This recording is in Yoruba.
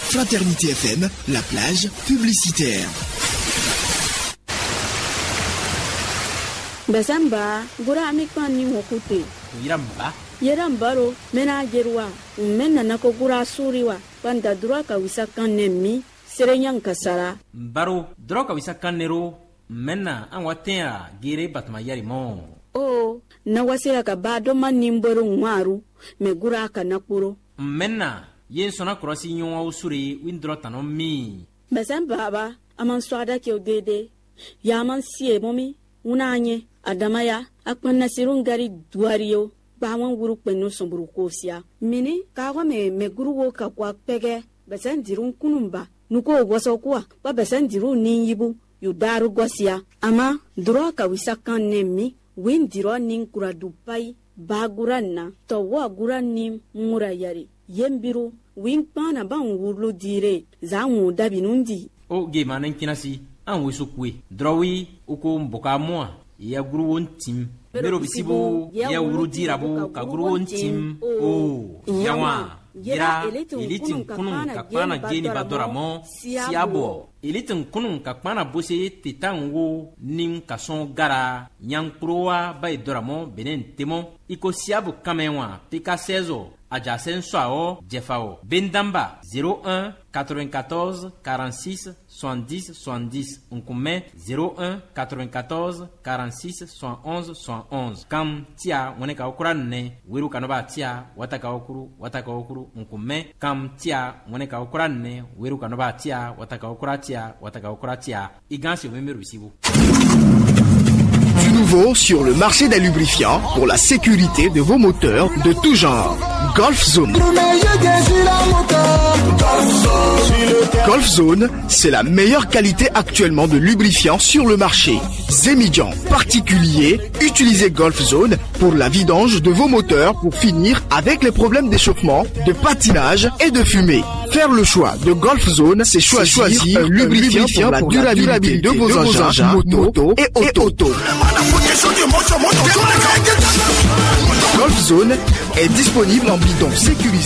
Fraternité FM, la plage publicitaire. Basamba, gura amikwa ni wokute. Yerambaro, mena gerwa, mena nako gura suriwa, panda droka wisakan nemi, serenyan kasara. Baro, droka wisakan nero, mena anwatea gire batma yarimo. Oh, na wasira ka bado manimboro ngwaru, me gura ka nakuro. Mena, yen sona krosi nywa usuri windro tano mi. Basamba, aman swada ki odede, yaman siye momi, unanye. Adamaya akpanna sirun gari duario bawan guru penno somburu kosia mini kawa me guru wo ka kwa pege besen dirun kunumba nuko woso kwa ba besen dirun ninyibu yudaru gosia ama dro ka wisakan nemi win diro nin kura dupai baguranna to wa guranni mura yari yembiru win pana ban wurlu dire zanwu dabinundi o ge manen kinasi an wisukwe drowi uko mboka moa ya guru wontim bero bisibu ya urudirabu ka guru wontim o yawa gira elitin kunun kakpana geni badoramo siabo elitin kunun kakpana bose titango nim kason gara nyankroa bay doramo benen temo iko siabo kamenwa pika 16 aja sensoao jefao bendamba 01 94 46 70 70 unkume 01 94 46 71 71 kam tia woneka okura ne wiru kanoba tia wataka okuru unkume kam tia woneka okura ne wiru kanoba tia wataka okura tia igansi memeru sibu. Du nouveau sur le marché des lubrifiants pour la sécurité de vos moteurs de tout genre. Golf Zone. Golf Zone, c'est la meilleure qualité actuellement de lubrifiant sur le marché. Zemidian particulier, utilisez Golf Zone pour la vidange de vos moteurs pour finir avec les problèmes d'échauffement, de patinage et de fumée. Faire le choix de Golf Zone, c'est choisir un lubrifiant pour la durabilité de vos engins, moto et auto. Golf Zone est disponible en bidon sécurisé